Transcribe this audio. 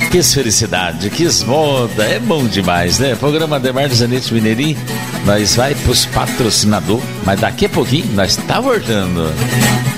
Que felicidade, que moda, é bom demais, né? Programa Ademar dos Zanetti Mineirinho, nós vai pros patrocinadores, mas daqui a pouquinho nós tá voltando.